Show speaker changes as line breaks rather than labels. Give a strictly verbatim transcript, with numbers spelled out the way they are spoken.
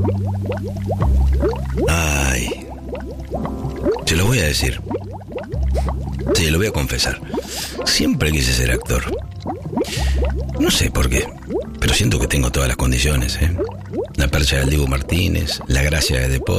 Ay, se lo voy a decir. Sí, lo voy a confesar. Siempre quise ser actor. No sé por qué, pero siento que tengo todas las condiciones, ¿eh? La percha del Dibu Martínez, la gracia de Depor.